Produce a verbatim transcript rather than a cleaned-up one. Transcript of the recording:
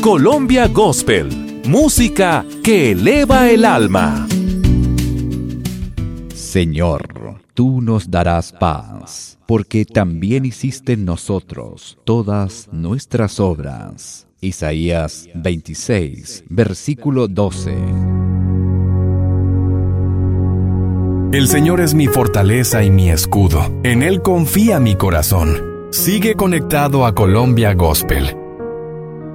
Colombia Gospel, música que eleva el alma. Señor, tú nos darás paz, porque también hiciste en nosotros todas nuestras obras. Isaías veintiséis, versículo doce. El Señor es mi fortaleza y mi escudo. En Él confía mi corazón. Sigue conectado a Colombia Gospel.